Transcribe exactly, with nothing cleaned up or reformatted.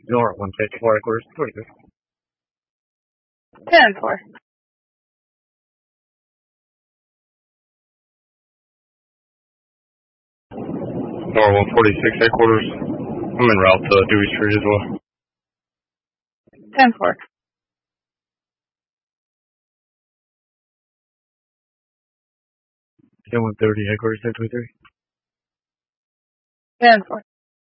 Nor one fifty-four headquarters, twenty-three. ten four. Nor one forty-six headquarters. I'm en route to Dewey Street as well. ten four. ten one thirty headquarters, ten twenty-three. ten four.